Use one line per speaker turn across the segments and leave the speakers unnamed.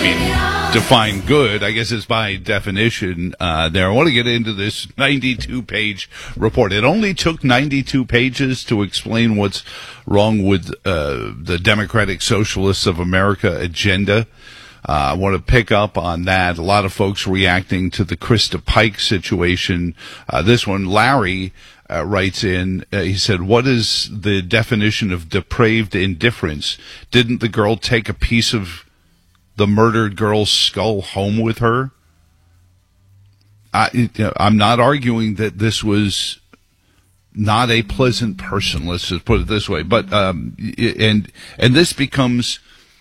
mean, define good, I guess it's by definition there. I want to get into this 92-page report. It only took 92 pages to explain what's wrong with the Democratic Socialists of America agenda. I want to pick up on that. A lot of folks reacting to the Krista Pike situation. This one, Larry writes in, he said, what is the definition of depraved indifference? Didn't the girl take a piece of the murdered girl's skull home with her? I'm not arguing that this was not a pleasant person, let's just put it this way. But and this becomes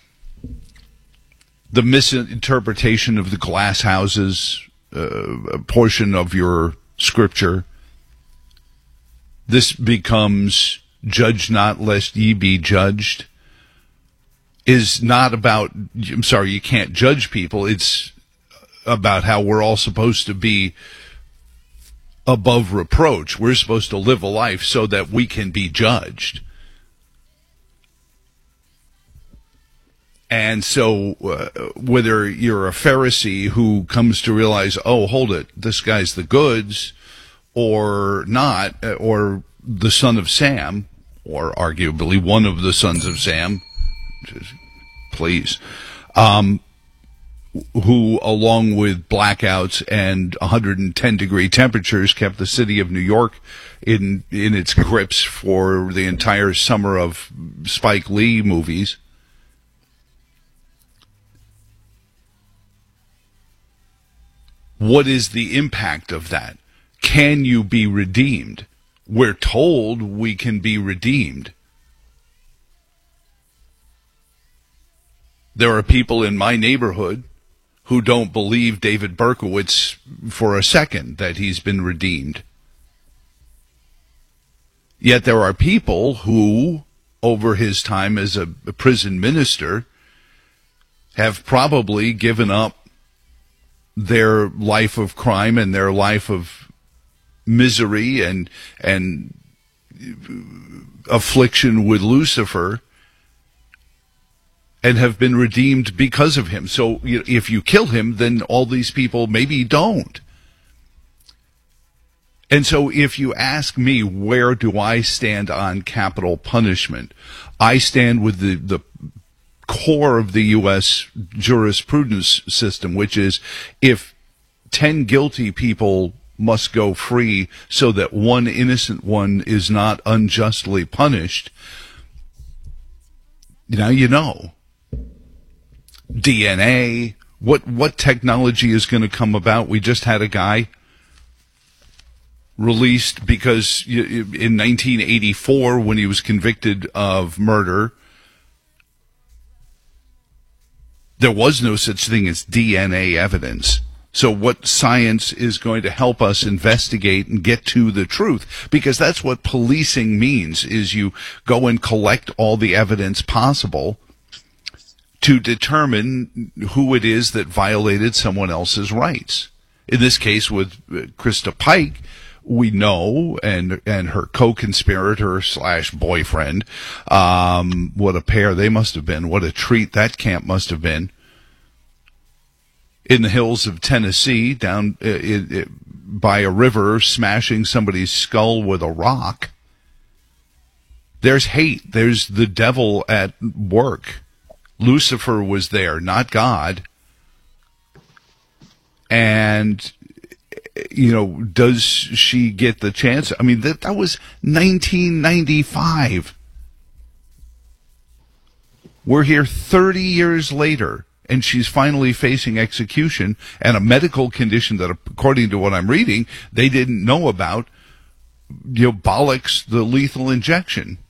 the misinterpretation of the glass houses portion of your scripture. This becomes judge not lest ye be judged. Is not about, I'm sorry, you can't judge people. It's about how we're all supposed to be above reproach. We're supposed to live a life so that we can be judged. And so whether you're a Pharisee who comes to realize, oh, hold it, this guy's the goods, or not, or the son of Sam, or arguably one of the sons of Sam, please, who, along with blackouts and 110-degree temperatures, kept the city of New York in its grips for the entire summer of Spike Lee movies. What is the impact of that? Can you be redeemed? We're told we can be redeemed. There are people in my neighborhood who don't believe David Berkowitz for a second that he's been redeemed. Yet there are people who, over his time as a prison minister, have probably given up their life of crime and their life of misery and affliction with Lucifer, and have been redeemed because of him. So if you kill him, then all these people maybe don't. And so if you ask me, where do I stand on capital punishment? I stand with the core of the U.S. jurisprudence system, which is if 10 guilty people must go free so that one innocent one is not unjustly punished, now you know. DNA, what technology is going to come about? We just had a guy released because in 1984, when he was convicted of murder, there was no such thing as DNA evidence. So what science is going to help us investigate and get to the truth? Because that's what policing means, is you go and collect all the evidence possible to determine who it is that violated someone else's rights. In this case with Krista Pike, we know, and her co-conspirator / boyfriend, what a pair they must have been. What a treat that camp must have been. In the hills of Tennessee, down by a river, smashing somebody's skull with a rock. There's hate. There's the devil at work. Lucifer was there, not God. And, does she get the chance? I mean, that was 1995. We're here 30 years later, and she's finally facing execution and a medical condition that, according to what I'm reading, they didn't know about, bollocks the lethal injection.